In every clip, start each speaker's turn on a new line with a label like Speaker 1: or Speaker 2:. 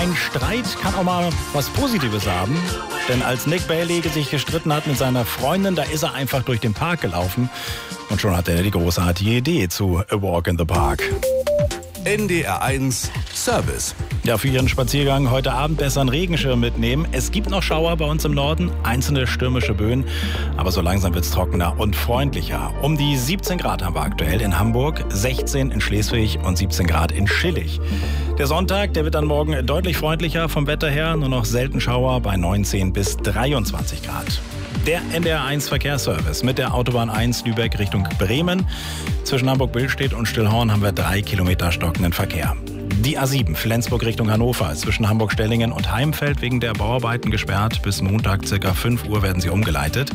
Speaker 1: ein Streit kann auch mal was Positives haben. Denn als Nick Bailey sich gestritten hat mit seiner Freundin, da ist er einfach durch den Park gelaufen. Und schon hatte er die großartige Idee zu A Walk in the Park.
Speaker 2: NDR1 Service.
Speaker 1: Ja, für Ihren Spaziergang heute Abend besser einen Regenschirm mitnehmen. Es gibt noch Schauer bei uns im Norden, einzelne stürmische Böen, aber so langsam wird es trockener und freundlicher. Um die 17 Grad haben wir aktuell in Hamburg, 16 in Schleswig und 17 Grad in Schillig. Der Sonntag, der wird dann morgen deutlich freundlicher vom Wetter her, nur noch selten Schauer bei 19 bis 23 Grad. Der NDR1 Verkehrsservice mit der Autobahn 1 Lübeck Richtung Bremen. Zwischen Hamburg-Billstedt und Stillhorn haben wir 3 Kilometer stockenden Verkehr. Die A7 Flensburg Richtung Hannover ist zwischen Hamburg-Stellingen und Heimfeld wegen der Bauarbeiten gesperrt. Bis Montag ca. 5 Uhr werden sie umgeleitet.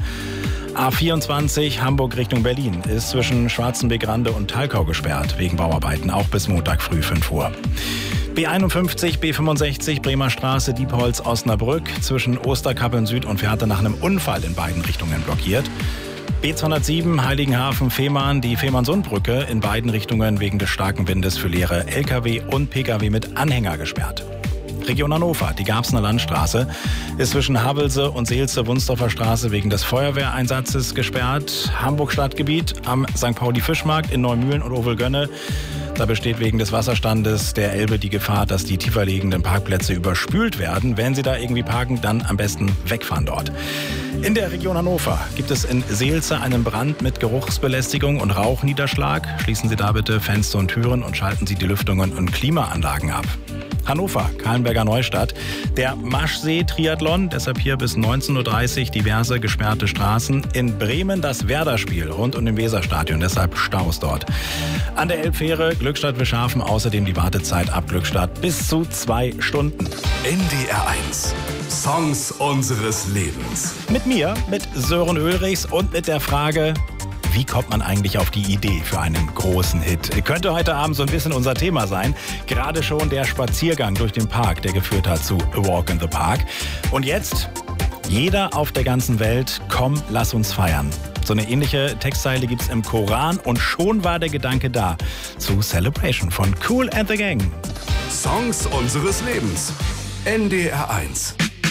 Speaker 1: A24 Hamburg Richtung Berlin ist zwischen Schwarzenbeck-Rande und Talkau gesperrt wegen Bauarbeiten, auch bis Montag früh 5 Uhr. B51, B65, Bremer Straße, Diepholz, Osnabrück zwischen Osterkappeln Süd und Fährte nach einem Unfall in beiden Richtungen blockiert. B207 Heiligenhafen Fehmarn, die Fehmarnsundbrücke in beiden Richtungen wegen des starken Windes für leere Lkw und Pkw mit Anhänger gesperrt. Region Hannover, die Garbsener Landstraße, ist zwischen Havelse und Seelze-Wunsdorfer Straße wegen des Feuerwehreinsatzes gesperrt. Hamburg-Stadtgebiet am St. Pauli-Fischmarkt in Neumühlen und Ovelgönne. Da besteht wegen des Wasserstandes der Elbe die Gefahr, dass die tiefer liegenden Parkplätze überspült werden. Wenn Sie da irgendwie parken, dann am besten wegfahren dort. In der Region Hannover gibt es in Seelze einen Brand mit Geruchsbelästigung und Rauchniederschlag. Schließen Sie da bitte Fenster und Türen und schalten Sie die Lüftungen und Klimaanlagen ab. Hannover, Kahlenberger Neustadt, der Maschsee-Triathlon, deshalb hier bis 19.30 Uhr diverse gesperrte Straßen. In Bremen das Werder-Spiel rund um den Weserstadion, deshalb Staus dort. An der Elbfähre Glückstadt-Wischhafen außerdem die Wartezeit ab Glückstadt bis zu 2 Stunden.
Speaker 2: NDR1 Songs unseres Lebens.
Speaker 1: Mit mir, mit Sören Ulrichs und mit der Frage: Wie kommt man eigentlich auf die Idee für einen großen Hit? Könnte heute Abend so ein bisschen unser Thema sein. Gerade schon der Spaziergang durch den Park, der geführt hat zu A Walk in the Park. Und jetzt, jeder auf der ganzen Welt, komm, lass uns feiern. So eine ähnliche Textzeile gibt's im Koran und schon war der Gedanke da zu Celebration von Kool and the Gang.
Speaker 2: Songs unseres Lebens. NDR1.